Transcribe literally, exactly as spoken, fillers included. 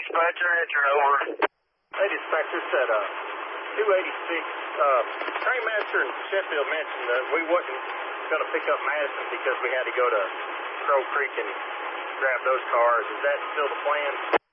dispatcher, enter over. Hey, dispatcher, said uh, two eighty-six, uh, Trainmaster in Sheffield mentioned that we wasn't going to pick up Madison because we had to go to Crow Creek and grab those cars. Is that still the plan?